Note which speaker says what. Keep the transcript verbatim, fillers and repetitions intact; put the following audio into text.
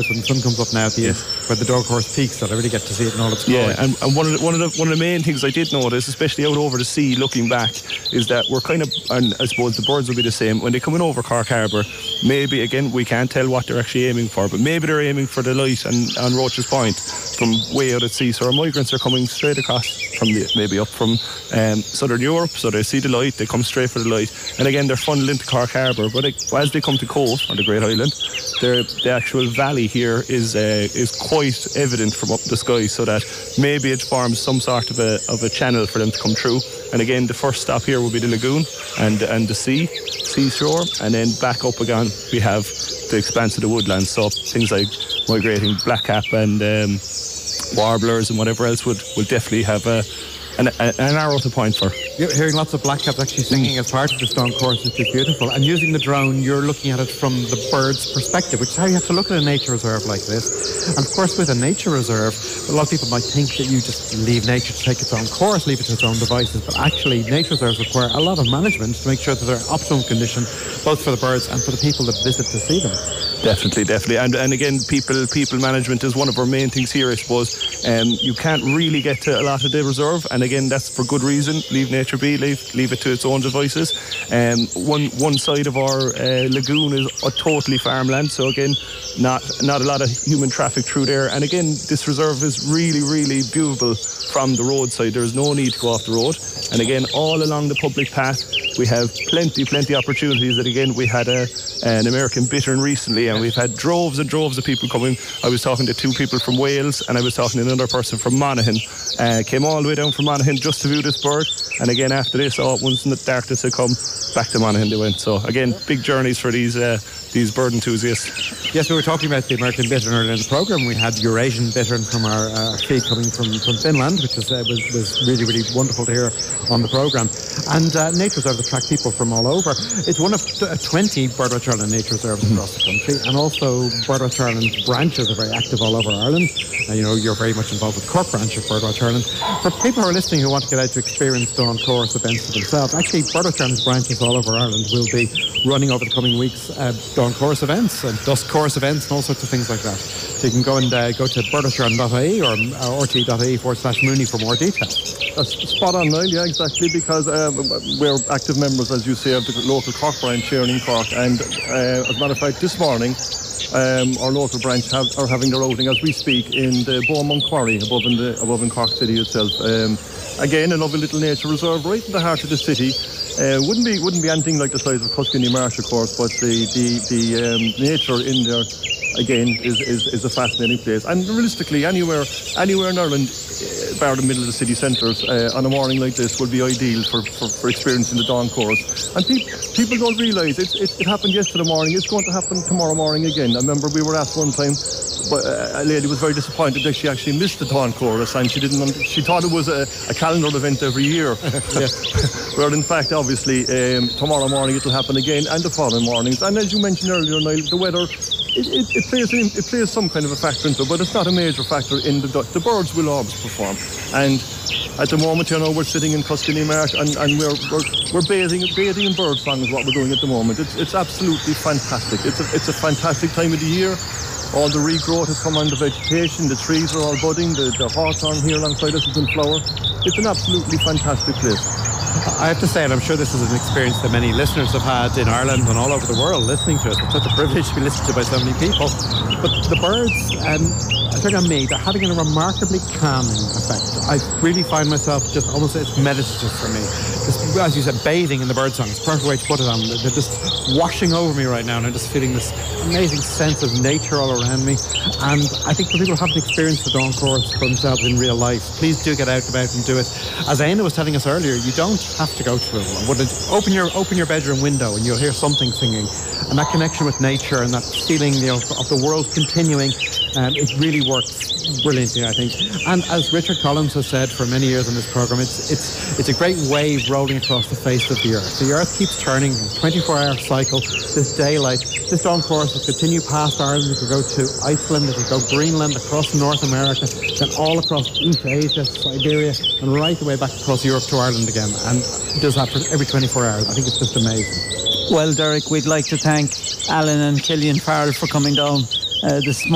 Speaker 1: when the sun comes up now at the
Speaker 2: Yes.
Speaker 1: where the dog course peaks, that I really get to see it in all its glory.
Speaker 2: Yeah, and, and one of the, one of the one of the main things I did notice, especially out over the sea, looking back, is that we're kind of, and I suppose the birds will be the same when they come in over Cork Harbour. Maybe again we can't tell what they're actually aiming for, but maybe they're aiming for the light on, on Roach's Point from way out at sea. So our migrants are coming straight across from the maybe up from um, southern Europe, so they see the light, they come straight for the light, and again they're funneled into Cork Harbour. But it, as they come to Cove or the Great Island, the actual valley here is uh, is quite evident from up the sky, so that maybe it forms some sort of a of a channel for them to come through. And again, the first stop here will be the lagoon and and the sea seashore, and then back up again we have the expanse of the woodlands. So things like migrating blackcap and um, warblers and whatever else would will definitely have a an, an arrow to point for.
Speaker 1: You're hearing lots of blackcaps actually singing as part of the Dawn Chorus, which is beautiful. And using the drone, you're looking at it from the bird's perspective, which is how you have to look at a nature reserve like this. And of course, with a nature reserve, a lot of people might think that you just leave nature to take its own course, leave it to its own devices. But actually, nature reserves require a lot of management to make sure that they're in optimum condition, both for the birds and for the people that visit to see them.
Speaker 2: Definitely, definitely. And and again, people people management is one of our main things here, I suppose. Um, you can't really get to a lot of the reserve, and again, that's for good reason. Leave nature be, leave leave it to its own devices. Um, one one side of our uh, lagoon is a totally farmland, so again, not not a lot of human traffic through there. And again, this reserve is really, really viewable from the roadside. There's no need to go off the road. And again, all along the public path, we have plenty, plenty opportunities. That again, we had a an American bittern recently, and we've had droves and droves of people coming. I was talking to two people from Wales, and I was talking to another person from Monaghan. Uh, came all the way down from Monaghan just to view this bird. And again, after this, oh, once the darkness had come, back to Monaghan they went. So again, big journeys for these uh, these bird enthusiasts.
Speaker 1: Yes, we were talking about the American bittern earlier in the programme. We had Eurasian bittern from our uh, feed coming from, from Finland, which was, uh, was was really, really wonderful to hear on the programme. And uh, nature reserves attract people from all over. It's one of t- twenty Birdwatch Ireland nature reserves across the country, and also Birdwatch Ireland branches are very active all over Ireland. Uh, you know, you're very much involved with Cork branch of Birdwatch Ireland. For people who are listening who want to get out to experience Dawn Chorus events for themselves, actually Birdwatch Ireland's branches all over Ireland will be running over the coming weeks uh, Dawn Chorus events and dusk chorus events and all sorts of things like that. So you can go and uh, go to birdwatch ireland dot I E or uh, r t dot I E forward slash Mooney for more details.
Speaker 3: That's spot on, Niall, yeah, exactly, because um, we're active members, as you say, of the local Cork branch here in Cork, and uh, as a matter of fact, this morning um, our local branch have, are having their outing as we speak in the Beaumont Quarry above in the above in Cork City itself. Um, again, a lovely little nature reserve right in the heart of the city. Uh, wouldn't be wouldn't be anything like the size of Tuscany Marsh, of course, but the the, the um, nature in there again is, is is a fascinating place. And realistically, anywhere anywhere in Ireland, uh, bar the middle of the city centres, uh, on a morning like this would be ideal for, for, for experiencing the Dawn Chorus. And pe- people don't realise it, it it happened yesterday morning. It's going to happen tomorrow morning again. I remember we were asked one time, but uh, a lady was very disappointed that she actually missed the Dawn Chorus, and she didn't. She thought it was a, a calendar event every year. Where in fact, obviously, um, tomorrow morning it'll happen again, and the following mornings. And as you mentioned earlier, Niall, the weather, it, it, it plays in, it plays some kind of a factor into it, but it's not a major factor in the the birds will always perform. And at the moment, you know, we're sitting in Tuscany Marsh, and, and we're, we're we're bathing bathing in bird song is what we're doing at the moment. It's it's absolutely fantastic. It's a it's a fantastic time of the year. All the regrowth has come on the vegetation, the trees are all budding, the, the hawthorn here alongside us is in flower. It's an absolutely fantastic place.
Speaker 1: I have to say, and I'm sure this is an experience that many listeners have had in Ireland and all over the world listening to us. It's such a privilege to be listened to by so many people. But the birds, um, I think on me, they're having a remarkably calming effect. I really find myself just almost, it's meditative for me. Just, as you said, bathing in the birdsong. It's a perfect way to put it on. They're just washing over me right now, and I'm just feeling this amazing sense of nature all around me. And I think for people who haven't experienced the Dawn Chorus for themselves in real life, please do get out about and do it. As Aina was telling us earlier, you don't have to go to it. Open your open your bedroom window and you'll hear something singing. And that connection with nature and that feeling, you know, of the world continuing, um, it really works brilliantly, I think. And as Richard Collins has said for many years on this programme, it's it's it's a great wave rolling across the face of the earth. The earth keeps turning, a twenty-four hour cycle, this daylight. This Dawn Chorus will continue past Ireland, it will go to Iceland, it will go Greenland, across North America, then all across East Asia, Siberia, and right the way back across Europe to Ireland again. And it does that for every twenty-four hours. I think it's just amazing.
Speaker 4: Well, Derek, we'd like to thank Alan and Killian Farrell for coming down uh, this morning.